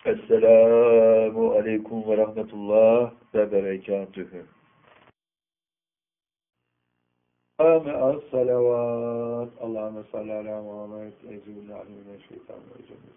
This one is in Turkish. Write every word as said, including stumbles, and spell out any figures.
Esselamu aleyküm ve rahmetullah ve berekatühü. As-salavat. Allahümme salli ala Muhammed. Euzubillahimineşşeytanirracim.